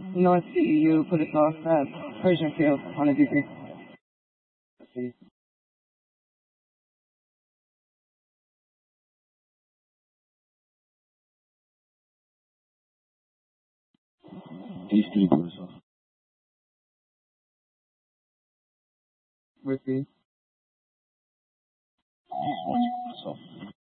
North CEU put us off at Persian Field on a degree. These three put us off. With me. What you put us off?